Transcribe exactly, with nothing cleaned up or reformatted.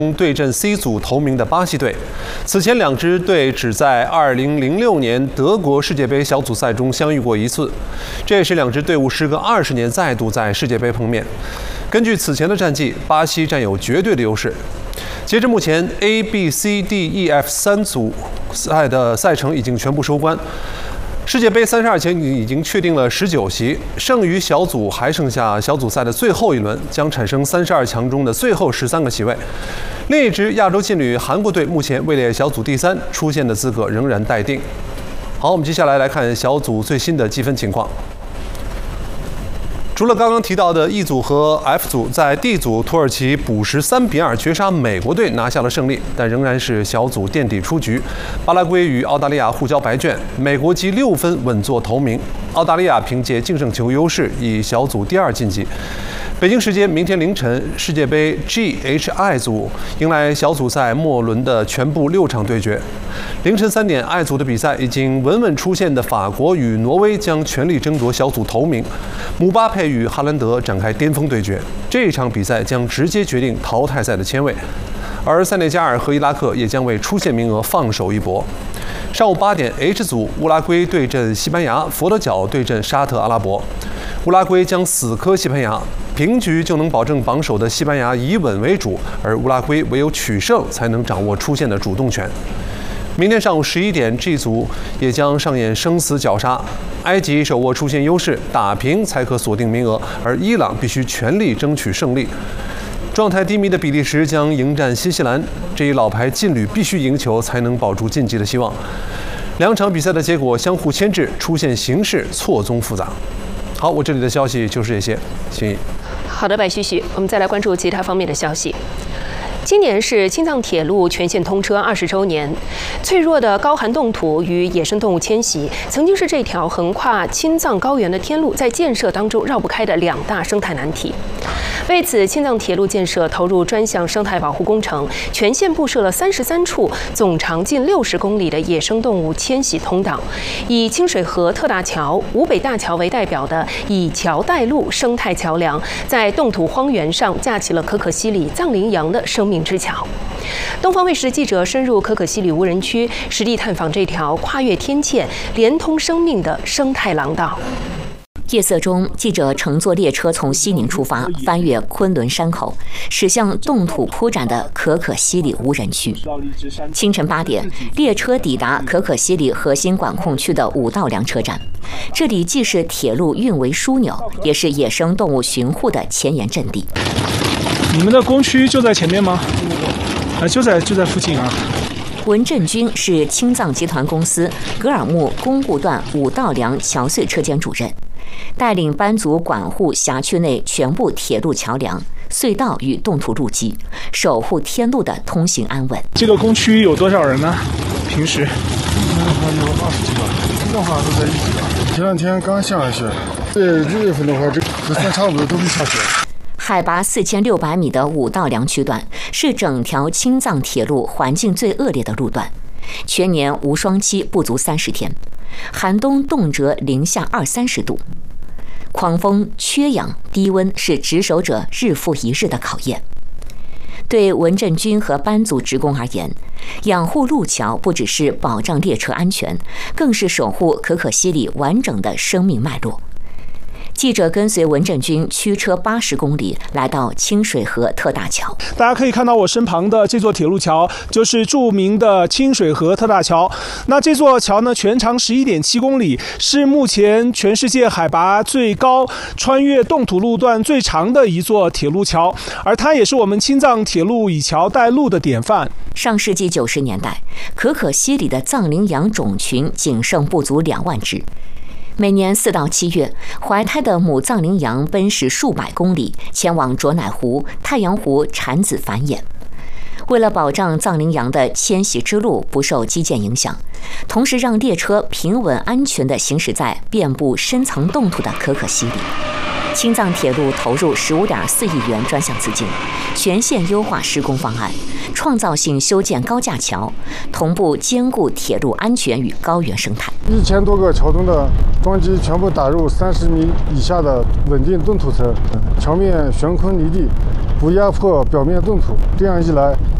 对阵 C 组头名的巴西队。此前两支队只在二零零六年德国世界杯小组赛中相遇过一次，这也是两支队伍时隔二十年再度在世界杯碰面。根据此前的战绩，巴西占有绝对的优势。截至目前 ，A、B、C、D、E、F 三组赛的赛程已经全部收官。世界杯三十二强已经确定了十九席，剩余小组还剩下小组赛的最后一轮，将产生三十二强中的最后十三个席位。另一支亚洲劲旅韩国队目前位列小组第三，出线的资格仍然待定。好，我们接下来来看小组最新的积分情况。除了刚刚提到的 E 组和 F 组，在 D 组，土耳其补时三比二绝杀美国队，拿下了胜利，但仍然是小组垫底出局。巴拉圭与澳大利亚互交白卷，美国积六分稳坐头名，澳大利亚凭借净胜球优势以小组第二晋级。北京时间明天凌晨，世界杯 G H I 组迎来小组赛末轮的全部六场对决。凌晨三点 ，I 组的比赛已经稳稳出现的法国与挪威将全力争夺小组头名，姆巴佩与哈兰德展开巅峰对决。这一场比赛将直接决定淘汰赛的签位，而塞内加尔和伊拉克也将为出线名额放手一搏。上午八点 ，H 组乌拉圭对阵西班牙，佛得角对阵沙特阿拉伯。乌拉圭将死磕西班牙，平局就能保证榜首的西班牙以稳为主，而乌拉圭唯有取胜才能掌握出线的主动权。明天上午十一点 ，G 组也将上演生死绞杀，埃及手握出线优势，打平才可锁定名额，而伊朗必须全力争取胜利。状态低迷的比利时将迎战新西兰，这一老牌劲旅必须赢球才能保住晋级的希望。两场比赛的结果相互牵制，出线形势错综复杂。好，我这里的消息就是这些，心怡。 好的，白旭旭，我们再来关注其他方面的消息。今年是青藏铁路全线通车二十周年，脆弱的高寒冻土与野生动物迁徙，曾经是这条横跨青藏高原的天路在建设当中绕不开的两大生态难题。为此，青藏铁路建设投入专项生态保护工程，全线布设了三十三处总长近六十公里的野生动物迁徙通道，以清水河特大桥、五北大桥为代表的以桥带路生态桥梁，在冻土荒原上架起了可可西里藏羚羊的生命之桥。东方卫视记者深入可可西里无人区，实地探访这条跨越天堑、连通生命的生态廊道。 夜色中，记者乘坐列车从西宁出发，翻越昆仑山口，驶向冻土铺展的可可西里无人区。清晨八点，列车抵达可可西里核心管控区的五道梁车站。这里既是铁路运维枢纽，也是野生动物巡护的前沿阵地。 你们的工区就在前面吗？啊，就在就在附近啊。 文振军是青藏集团公司格尔木公务段五道梁桥隧车间主任。带领班组管护辖区内全部铁路桥梁、隧道与冻土路基，守护天路的通行安稳。 这个工区有多少人呢？平时？ 有二十几个，这的话都在一起吧。前两天刚下了雪，这六月份的话，这这三差不多都没下雪。 海拔四千六百米的五道梁区段是整条青藏铁路环境最恶劣的路段，全年无霜期不足三十天。寒冬动辄零下二三十度，狂风、缺氧、低温是值守者日复一日的考验。对文振军和班组职工而言，养护路桥不只是保障列车安全，更是守护可可西里完整的生命脉络。记者跟随文振军驱车八十公里，来到清水河特大桥。 大家可以看到我身旁的这座铁路桥，就是著名的清水河特大桥。那这座桥呢，全长十一点七公里，是目前全世界海拔最高、穿越冻土路段最长的一座铁路桥，而它也是我们青藏铁路以桥带路的典范。 上世纪九十年代，可可西里的藏羚羊种群仅剩不足两万只。每年四到七月，怀胎的母藏羚羊奔驰数百公里，前往卓乃湖、太阳湖产子繁衍。为了保障藏羚羊的迁徙之路不受基建影响，同时让列车平稳安全地行驶在遍布深层冻土的可可西里， 青藏铁路投入十五点四亿元专项资金，全线优化施工方案，创造性修建高架桥，同步兼顾铁路安全与高原生态。 一千多个桥墩的桩基全部打入三十米以下的稳定冻土层，桥面悬空离地，不压迫表面冻土。这样一来，